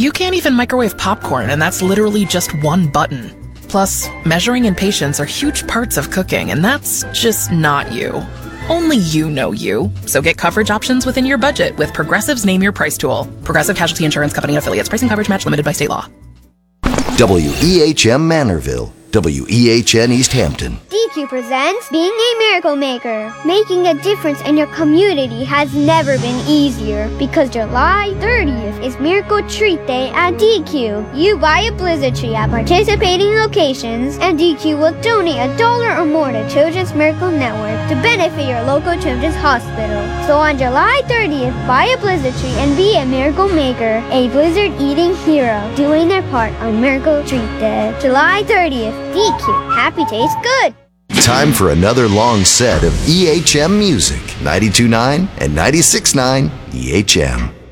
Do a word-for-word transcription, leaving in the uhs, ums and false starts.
You can't even microwave popcorn, and that's literally just one button. Plus, measuring and patience are huge parts of cooking, and that's just not you. Only you know you. So get coverage options within your budget with Progressive's Name Your Price tool. Progressive Casualty Insurance Company and affiliates. Pricing coverage match limited by state law. W E H M Manorville, W E H N East Hampton. D Q presents Being a Miracle Maker. Making a difference in your community has never been easier because July thirtieth is Miracle Treat Day at D Q. You buy a blizzard tree at participating locations and D Q will donate a dollar or more to Children's Miracle Network to benefit your local children's hospital. So on July thirtieth, buy a blizzard tree and be a miracle maker, a blizzard eating hero, doing their part on Miracle Treat Day. July thirtieth, D Q. Happy tastes good. Time for another long set of E H M music. ninety-two point nine and ninety-six point nine E H M.